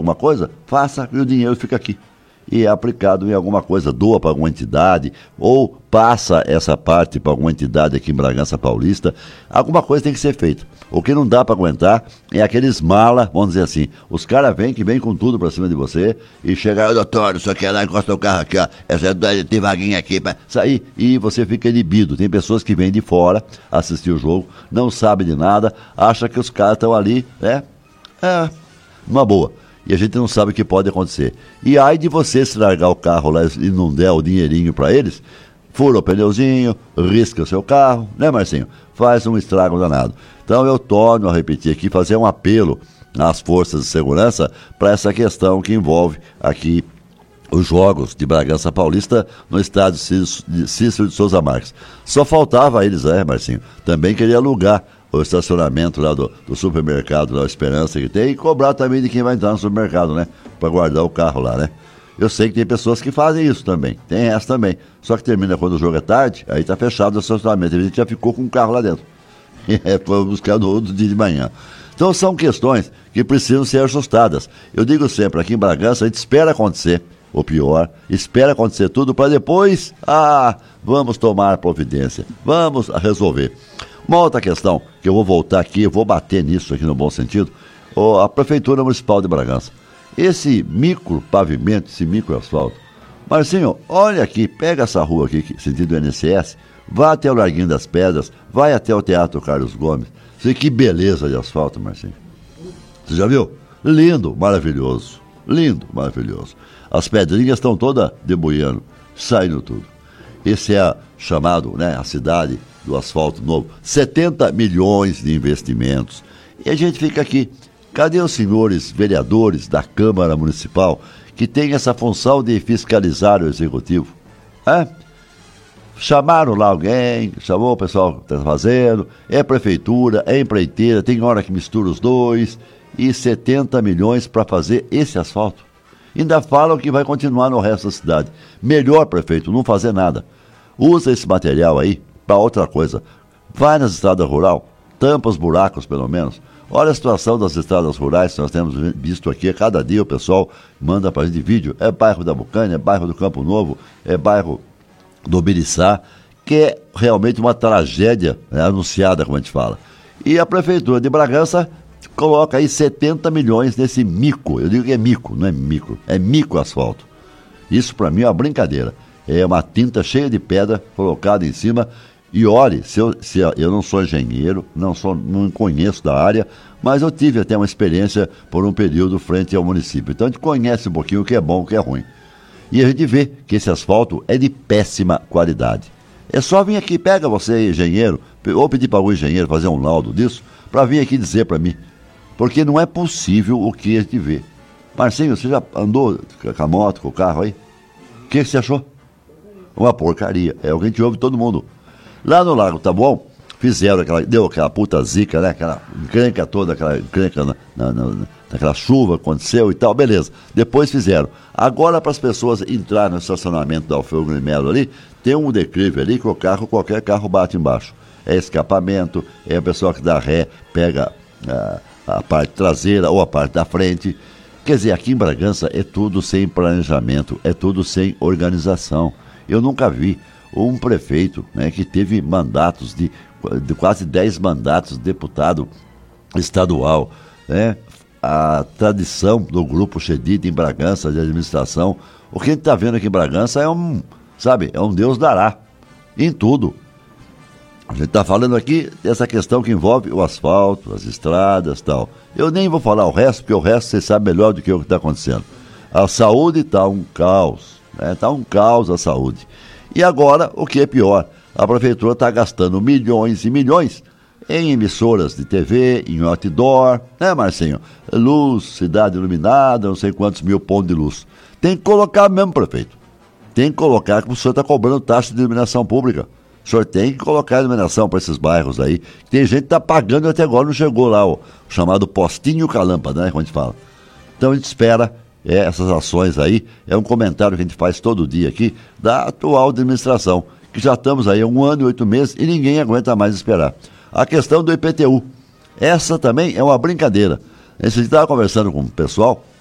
alguma coisa, faça e o dinheiro fica aqui. E é aplicado em alguma coisa, doa para alguma entidade, ou passa essa parte para alguma entidade aqui em Bragança Paulista. Alguma coisa tem que ser feita. O que não dá para aguentar é aqueles mala, vamos dizer assim, os caras vêm com tudo para cima de você e chegam, doutor, isso aqui é lá, encosta o carro aqui, ó, tem vaguinha aqui para sair, e você fica inibido. Tem pessoas que vêm de fora assistir o jogo, não sabem de nada, acham que os caras estão ali, numa boa. E a gente não sabe o que pode acontecer. E aí de você se largar o carro lá e não der o dinheirinho para eles, fura o pneuzinho, risca o seu carro, né, Marcinho? Faz um estrago danado. Então eu torno a repetir aqui, fazer um apelo às forças de segurança para essa questão que envolve aqui os jogos de Bragança Paulista no estádio Cícero de Souza Marques. Só faltava a eles, Marcinho, também queria alugar o estacionamento lá do supermercado, lá, a Esperança que tem, e cobrar também de quem vai entrar no supermercado, né? Para guardar o carro lá, né? Eu sei que tem pessoas que fazem isso também, tem essa também. Só que termina quando o jogo é tarde, aí tá fechado o estacionamento. A gente já ficou com o carro lá dentro. Foi buscar no outro dia de manhã. Então são questões que precisam ser ajustadas. Eu digo sempre, aqui em Bragança, a gente espera acontecer o pior, espera acontecer tudo para depois, vamos tomar providência, vamos resolver. Uma outra questão, que eu vou voltar aqui, eu vou bater nisso aqui no bom sentido, a Prefeitura Municipal de Bragança. Esse micro pavimento, esse micro asfalto. Marcinho, olha aqui, pega essa rua aqui, sentido INSS, vá até o Larguinho das Pedras, vai até o Teatro Carlos Gomes. Que beleza de asfalto, Marcinho. Você já viu? Lindo, maravilhoso. Lindo, maravilhoso. As pedrinhas estão todas deboiando, saindo tudo. Esse é chamado, né, a cidade do asfalto novo. 70 milhões de investimentos. E a gente fica aqui. Cadê os senhores vereadores da Câmara Municipal que têm essa função de fiscalizar o Executivo? Chamaram lá alguém, chamou o pessoal que está fazendo, é prefeitura, é empreiteira, tem hora que mistura os dois, e 70 milhões para fazer esse asfalto. Ainda falam que vai continuar no resto da cidade. Melhor, prefeito, não fazer nada. Usa esse material aí para outra coisa. Vai nas estradas rurais, tampa os buracos pelo menos. Olha a situação das estradas rurais que nós temos visto aqui. A cada dia o pessoal manda para a gente vídeo. É bairro da Bucânia, é bairro do Campo Novo, é bairro do Biriçá, que é realmente uma tragédia, né, anunciada, como a gente fala. E a Prefeitura de Bragança coloca aí 70 milhões nesse mico. Eu digo que é mico, não é micro, é mico asfalto. Isso para mim é uma brincadeira. É uma tinta cheia de pedra colocada em cima. E olhe, eu não sou engenheiro, não conheço da área, mas eu tive até uma experiência por um período frente ao município. Então a gente conhece um pouquinho o que é bom, o que é ruim. E a gente vê que esse asfalto é de péssima qualidade. É só vir aqui, pega você, engenheiro, ou pedir para algum engenheiro fazer um laudo disso, para vir aqui dizer para mim. Porque não é possível o que a gente vê. Marcinho, você já andou com a moto, com o carro aí? O que você achou? Uma porcaria. É o que a gente ouve todo mundo. Lá no Lago Taboão, deu aquela puta zica, né? Aquela encrenca toda, aquela encrenca naquela chuva que aconteceu e tal, beleza. Depois fizeram. Agora, para as pessoas entrarem no estacionamento da Alfeu Grimelo ali, tem um declive ali que qualquer carro bate embaixo. É escapamento, é o pessoal que dá ré, pega a parte traseira ou a parte da frente. Quer dizer, aqui em Bragança é tudo sem planejamento, é tudo sem organização. Eu nunca vi um prefeito, né, que teve mandatos de quase 10 mandatos de deputado estadual, né? A tradição do Grupo Chedid em Bragança, de administração, o que a gente está vendo aqui em Bragança é um Deus dará, em tudo. A gente está falando aqui dessa questão que envolve o asfalto, as estradas e tal. Eu nem vou falar o resto, porque o resto você sabe melhor do que o que está acontecendo. A saúde está um caos, né? Está um caos a saúde. E agora, o que é pior, a prefeitura está gastando milhões e milhões em emissoras de TV, em outdoor, né, Marcinho? Luz, cidade iluminada, não sei quantos mil pontos de luz. Tem que colocar mesmo, prefeito. Tem que colocar, que o senhor está cobrando taxa de iluminação pública. O senhor tem que colocar iluminação para esses bairros aí. Tem gente que está pagando e até agora não chegou lá, o chamado postinho calâmpada, né, como a gente fala. Então a gente espera essas ações aí. É um comentário que a gente faz todo dia aqui da atual administração, que já estamos aí há 1 ano e 8 meses e ninguém aguenta mais esperar. A questão do IPTU, essa também é uma brincadeira. A gente estava conversando com o pessoal